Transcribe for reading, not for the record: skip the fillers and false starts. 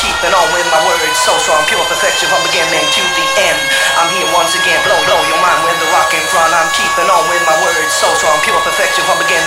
keeping on with my words. So strong, pure perfection from beginning to the end. I'm here once again, blow your mind with the rock in front. I'm keeping on with my words. So strong, pure perfection from beginning